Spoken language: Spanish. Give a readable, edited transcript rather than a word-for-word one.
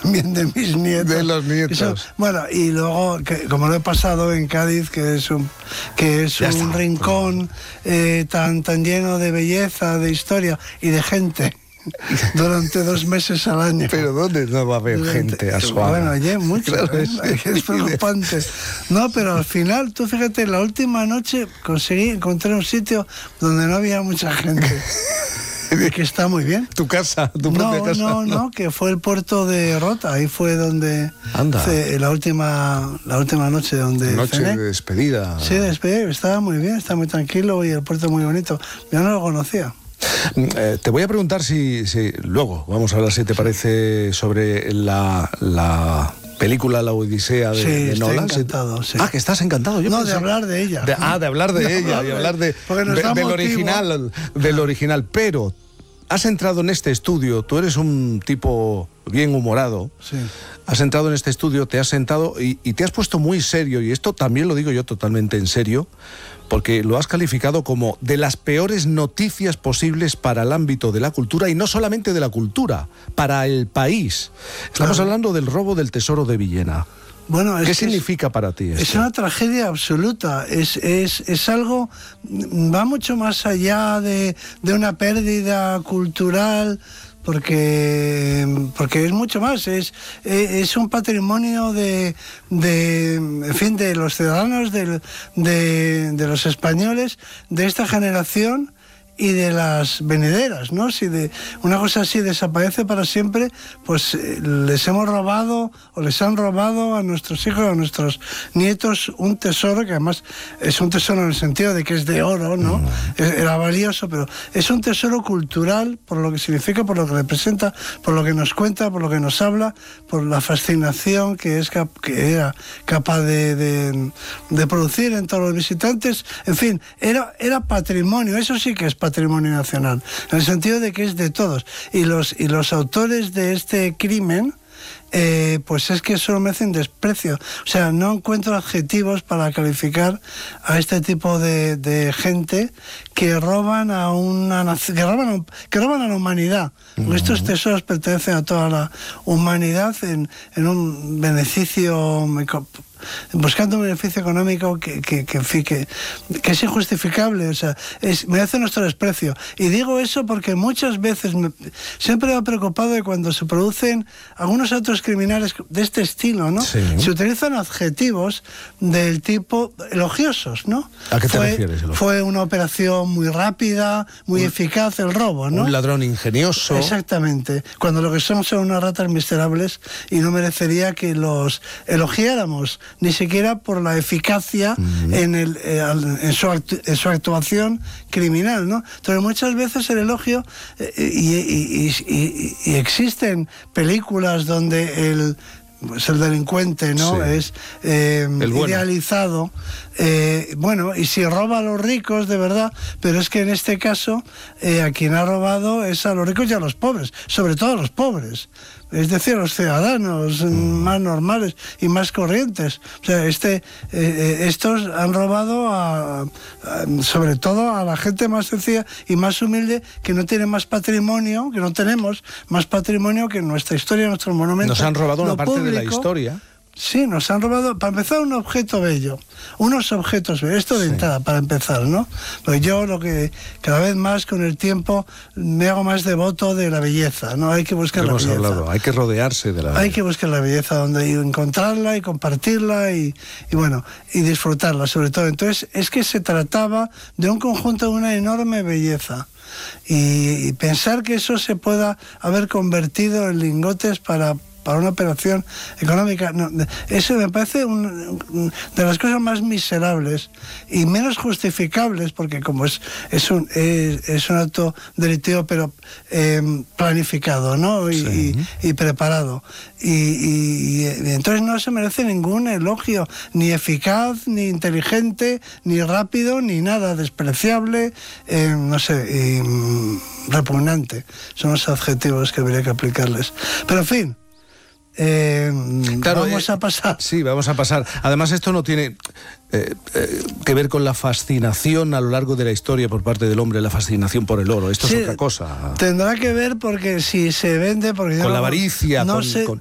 también de mis nietos. De los nietos. Bueno, y luego, como lo he pasado en Cádiz, que es un rincón tan lleno de belleza, de historia y de gente, durante 2 meses al año. Pero ¿dónde no va a haber gente a Suárez? Bueno, oye, mucho, claro, es preocupante. No, pero al final, tú fíjate, la última noche encontré un sitio donde no había mucha gente. Que está muy bien. ¿Tu casa? ¿Tu propia casa? No, que fue el puerto de Rota. Ahí fue donde... Anda. La última noche donde Noche cené. de despedida. Sí, de despedida. Estaba muy bien, estaba muy tranquilo y el puerto muy bonito. Yo no lo conocía. Te voy a preguntar si luego vamos a hablar, si te parece, sobre la película La Odisea de Nolan. Estoy encantado, sí. Ah, que estás encantado. Yo pensé... de hablar de ella. De hablar de ella y hablar del original. Pero has entrado en este estudio, tú eres un tipo bien humorado. Sí. Has entrado en este estudio, te has sentado y te has puesto muy serio, y esto también lo digo yo totalmente en serio, porque lo has calificado como de las peores noticias posibles para el ámbito de la cultura, y no solamente de la cultura, para el país. Estamos hablando del robo del tesoro de Villena. Bueno, ¿Qué significa para ti esto? Es una tragedia absoluta, es algo, va mucho más allá de una pérdida cultural, porque es mucho más, es un patrimonio de los ciudadanos, de los españoles, de esta generación y de las venideras, ¿no? Si una cosa así desaparece para siempre, pues les hemos robado o les han robado a nuestros hijos, a nuestros nietos, un tesoro que además es un tesoro en el sentido de que es de oro, ¿no? Era valioso, pero es un tesoro cultural por lo que significa, por lo que representa, por lo que nos cuenta, por lo que nos habla, por la fascinación que era capaz de producir en todos los visitantes. En fin, era patrimonio, eso sí que es patrimonio nacional, en el sentido de que es de todos. Y los autores de este crimen, pues es que solo merecen desprecio. O sea, no encuentro adjetivos para calificar a este tipo de gente que roban a una nación, que roban a la humanidad. Estos tesoros pertenecen a toda la humanidad en un beneficio, buscando un beneficio económico que es injustificable, o sea, merece nuestro desprecio. Y digo eso porque muchas veces siempre me ha preocupado de cuando se producen algunos actos criminales de este estilo, ¿no? Sí. Se utilizan adjetivos del tipo elogiosos, ¿no? ¿A qué te refieres? Fue una operación muy rápida, muy eficaz el robo, ¿no? Un ladrón ingenioso. Exactamente. Cuando lo que somos son unas ratas miserables y no merecería que los elogiáramos, ni siquiera por la eficacia en su actuación criminal, ¿no? Entonces muchas veces el elogio y existen películas donde el delincuente, ¿no? Sí. Es idealizado. Bueno, y si roba a los ricos, de verdad, pero es que en este caso a quien ha robado es a los ricos y a los pobres, sobre todo a los pobres. Es decir, a los ciudadanos más normales y más corrientes. O sea, estos han robado sobre todo a la gente más sencilla y más humilde, que no tiene más patrimonio, que no tenemos más patrimonio que nuestra historia, nuestros monumentos. Nos han robado una parte de la historia. Sí, nos han robado, para empezar, un objeto bello, unos objetos bellos, esto de entrada, para empezar, ¿no? Pues yo lo que cada vez más con el tiempo me hago más devoto de la belleza, ¿no? Hay que buscar la belleza. Hay que rodearse de la belleza. Hay que buscar la belleza, donde encontrarla y compartirla y bueno, y disfrutarla sobre todo. Entonces, es que se trataba de un conjunto de una enorme belleza. Y pensar que eso se pueda haber convertido en lingotes para una operación económica, no, eso me parece de las cosas más miserables y menos justificables, porque como es un acto delictivo, pero planificado, ¿no? Y preparado. Y entonces no se merece ningún elogio, ni eficaz, ni inteligente, ni rápido, ni nada, despreciable, no sé, repugnante. Son los adjetivos que habría que aplicarles. Pero en fin, claro, vamos a pasar. Sí, vamos a pasar. Además, esto no tiene que ver con la fascinación a lo largo de la historia por parte del hombre, la fascinación por el oro. Esto es otra cosa. Tendrá que ver porque si se vende... Porque con la avaricia. No sé,